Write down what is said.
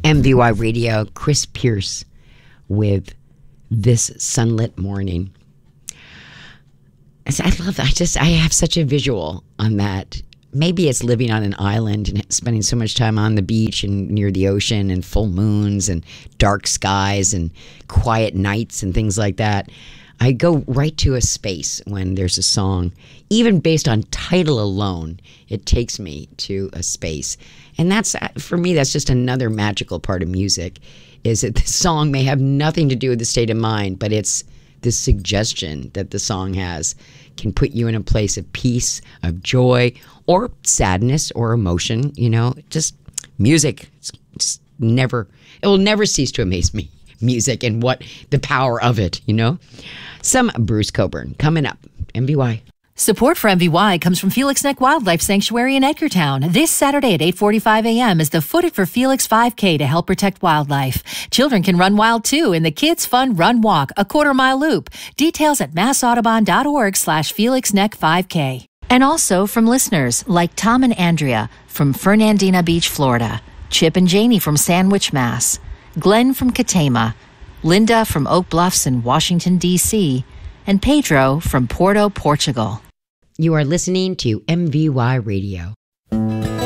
MVY Radio, Chris Pierce with This Sunlit Morning. I love that. I have such a visual on that. Maybe it's living on an island and spending so much time on the beach and near the ocean and full moons and dark skies and quiet nights and things like that. I go right to a space when there's a song. Even based on title alone, it takes me to a space. And that's, for me, that's just another magical part of music, is that the song may have nothing to do with the state of mind, but it's the suggestion that the song has can put you in a place of peace, of joy, or sadness, or emotion. You know, just music. It's just never, it will never cease to amaze me. Music and what the power of it, you know. Some Bruce Cockburn coming up. MVY. Support for MVY comes from Felix Neck Wildlife Sanctuary in Edgartown. This Saturday at 8:45 a.m. is the Foot It for Felix 5K to help protect wildlife. Children can run wild too in the Kids Fun Run Walk, a quarter-mile loop. Details at massaudubon.org/FelixNeck5K. And also from listeners like Tom and Andrea from Fernandina Beach, Florida, Chip and Janie from Sandwich, Mass., Glenn from Katama, Linda from Oak Bluffs in Washington, D.C., and Pedro from Porto, Portugal. You are listening to MVY Radio.